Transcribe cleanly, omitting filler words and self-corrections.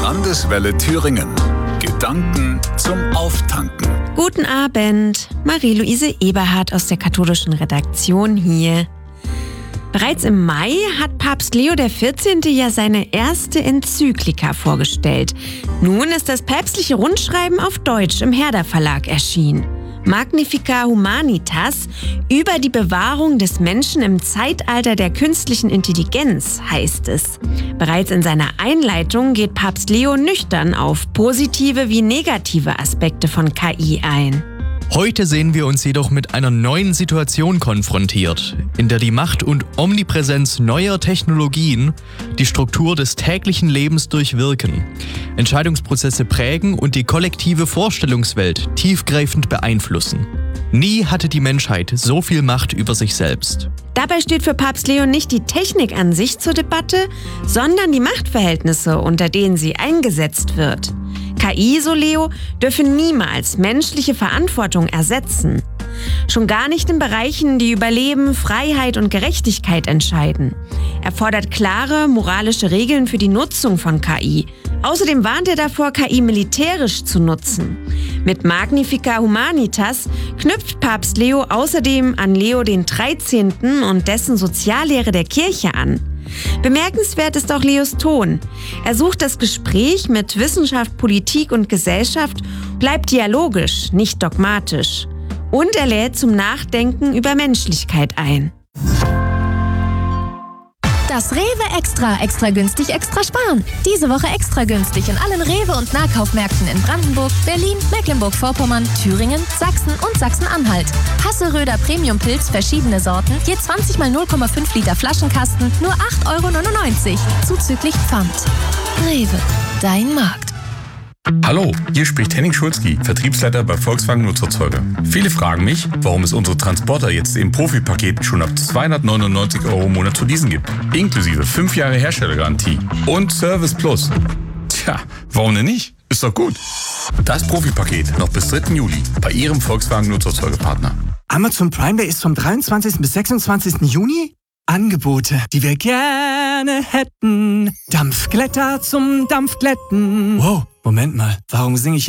Landeswelle Thüringen. Gedanken zum Auftanken. Guten Abend, Marie-Louise Eberhardt aus der katholischen Redaktion hier. Bereits im Mai hat Papst Leo XIV. Ja seine erste Enzyklika vorgestellt. Nun ist das päpstliche Rundschreiben auf Deutsch im Herder Verlag erschienen. Magnifica Humanitas über die Bewahrung des Menschen im Zeitalter der künstlichen Intelligenz heißt es. Bereits in seiner Einleitung geht Papst Leo nüchtern auf positive wie negative Aspekte von KI ein. Heute sehen wir uns jedoch mit einer neuen Situation konfrontiert, in der die Macht und Omnipräsenz neuer Technologien die Struktur des täglichen Lebens durchwirken, Entscheidungsprozesse prägen und die kollektive Vorstellungswelt tiefgreifend beeinflussen. Nie hatte die Menschheit so viel Macht über sich selbst. Dabei steht für Papst Leo nicht die Technik an sich zur Debatte, sondern die Machtverhältnisse, unter denen sie eingesetzt wird. KI, so Leo, dürfe niemals menschliche Verantwortung ersetzen. Schon gar nicht in Bereichen, die über Leben, Freiheit und Gerechtigkeit entscheiden. Er fordert klare moralische Regeln für die Nutzung von KI. Außerdem warnt er davor, KI militärisch zu nutzen. Mit Magnifica Humanitas knüpft Papst Leo außerdem an Leo XIII. Und dessen Soziallehre der Kirche an. Bemerkenswert ist auch Leos Ton. Er sucht das Gespräch mit Wissenschaft, Politik und Gesellschaft, bleibt dialogisch, nicht dogmatisch. Und er lädt zum Nachdenken über Menschlichkeit ein. Das Rewe Extra günstig, extra sparen. Diese Woche extra günstig in allen Rewe- und Nahkaufmärkten in Brandenburg, Berlin, Mecklenburg-Vorpommern, Thüringen, Sachsen und Sachsen-Anhalt. Hasseröder Premium-Pilz, verschiedene Sorten, je 20 x 0,5 Liter Flaschenkasten, nur 8,99 €, zuzüglich Pfand. Rewe, dein Markt. Hallo, hier spricht Henning Schulzki, Vertriebsleiter bei Volkswagen Nutzerzeuger. Viele fragen mich, warum es unsere Transporter jetzt im Profi-Paket schon ab 299 € im Monat zu leasen gibt. Inklusive 5 Jahre Herstellergarantie und Service Plus. Tja, warum denn nicht? Ist doch gut. Das Profi-Paket noch bis 3. Juli bei Ihrem Volkswagen Nutzerzeugerpartner. Amazon Prime Day ist vom 23. bis 26. Juni? Angebote, die wir gerne hätten. Dampfglätter zum Dampfglätten. Wow, Moment mal, warum singe ich